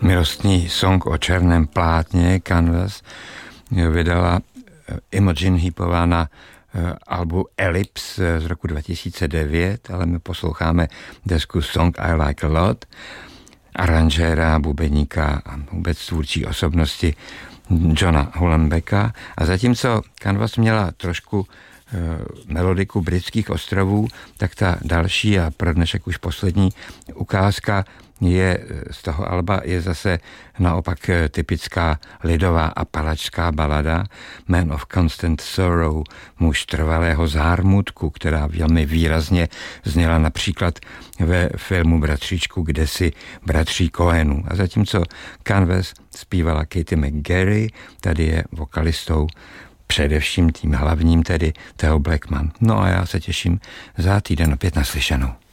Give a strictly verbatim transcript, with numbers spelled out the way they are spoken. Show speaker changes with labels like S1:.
S1: Milostný song o černém plátně Canvas vydala Imogen Heapová na albu Ellipse z roku dva tisíce devět, ale my posloucháme desku Song I Like a Lot, aranžéra, bubeníka a vůbec tvůrčí osobnosti Johna Hullenbecka. A zatímco Canvas měla trošku melodiku britských ostrovů, tak ta další a pro dnešek už poslední ukázka je z toho alba je zase naopak typická lidová a palačská balada Man of Constant Sorrow, muž trvalého zármutku, která velmi výrazně zněla například ve filmu Bratříčku kdesi bratří Cohenů. A zatímco Canvas zpívala Katie McGarry, tady je vokalistou především tím hlavním, tedy Theo Blackman. No a já se těším za týden opět naslyšenou.